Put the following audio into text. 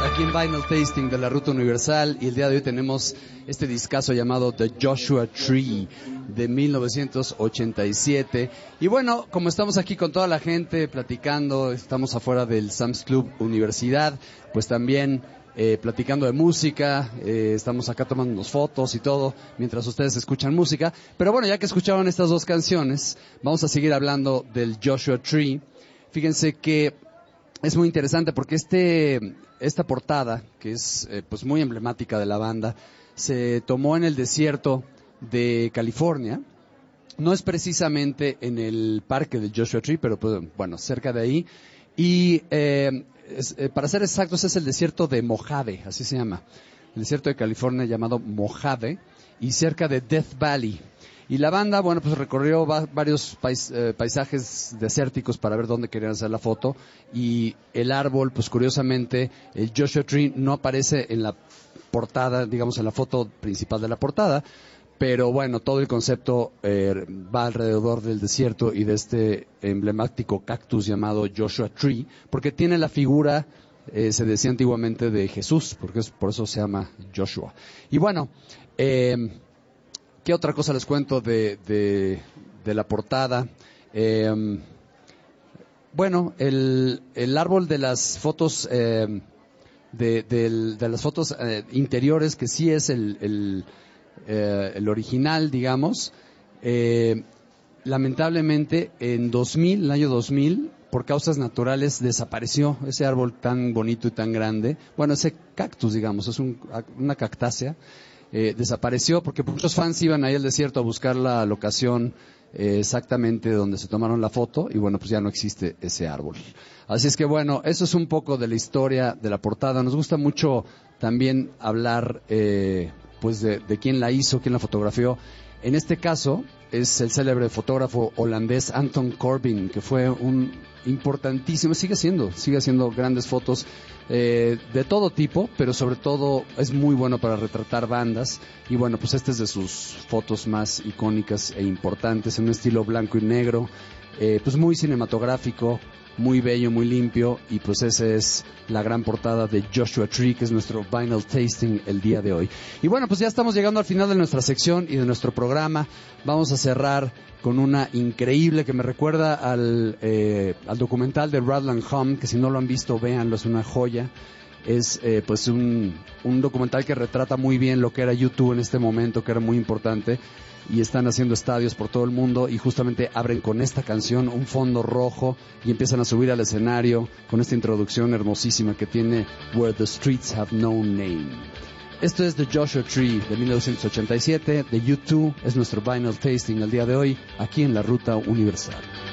aquí en Vinyl Tasting de la Ruta Universal, y el día de hoy tenemos este discazo llamado The Joshua Tree de 1987. Y bueno, como estamos aquí con toda la gente platicando, estamos afuera del Sam's Club Universidad, pues también platicando de música, estamos acá tomándonos fotos y todo, mientras ustedes escuchan música. Pero bueno, ya que escucharon estas dos canciones, vamos a seguir hablando del Joshua Tree. Fíjense que es muy interesante porque esta portada, que es pues muy emblemática de la banda, se tomó en el desierto de California. No es precisamente en el parque del Joshua Tree, pero pues, bueno, cerca de ahí. Y para ser exactos, es el desierto de Mojave, así se llama. El desierto de California llamado Mojave, y cerca de Death Valley. Y la banda, bueno, pues recorrió varios paisajes desérticos para ver dónde querían hacer la foto. Y el árbol, pues curiosamente, el Joshua Tree no aparece en la portada, digamos en la foto principal de la portada. Pero bueno, todo el concepto va alrededor del desierto y de este emblemático cactus llamado Joshua Tree, porque tiene la figura, se decía antiguamente, de Jesús, porque por eso se llama Joshua. Y bueno, ¿qué otra cosa les cuento de la portada? Bueno, el árbol de las fotos, de las fotos interiores, que sí es el original, digamos, lamentablemente en el año 2000, por causas naturales, desapareció ese árbol tan bonito y tan grande. Bueno, ese cactus, digamos, es una cactácea. Desapareció porque muchos fans iban ahí al desierto a buscar la locación exactamente donde se tomaron la foto, y bueno, pues ya no existe ese árbol. Así es que bueno, eso es un poco de la historia de la portada. Nos gusta mucho también hablar pues de quién la hizo, quién la fotografió. En este caso es el célebre fotógrafo holandés Anton Corbijn, que fue un importantísimo, sigue haciendo grandes fotos de todo tipo, pero sobre todo es muy bueno para retratar bandas. Y bueno, pues esta es de sus fotos más icónicas e importantes, en un estilo blanco y negro, pues muy cinematográfico, muy bello, muy limpio. Y pues esa es la gran portada de Joshua Tree, que es nuestro Vinyl Tasting el día de hoy. Y bueno, pues ya estamos llegando al final de nuestra sección y de nuestro programa. Vamos a cerrar con una increíble que me recuerda al documental de Rutland Hum, que si no lo han visto, véanlo, es una joya. Es pues un documental que retrata muy bien lo que era YouTube en este momento, que era muy importante, y están haciendo estadios por todo el mundo, y justamente abren con esta canción, un fondo rojo, y empiezan a subir al escenario con esta introducción hermosísima que tiene Where the Streets Have No Name. Esto es The Joshua Tree de 1987 de U2, es nuestro Vinyl Tasting el día de hoy aquí en la Ruta Universal.